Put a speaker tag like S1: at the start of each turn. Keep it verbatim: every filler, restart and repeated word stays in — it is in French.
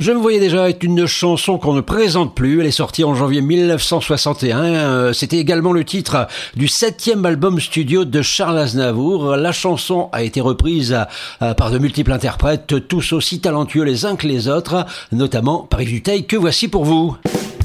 S1: Je me voyais déjà est une chanson qu'on ne présente plus. Elle est sortie en janvier mille neuf cent soixante et un. C'était également le titre du septième album studio de Charles Aznavour. La chanson a été reprise par de multiples interprètes, tous aussi talentueux les uns que les autres, notamment par Yves Duteil, que voici pour vous.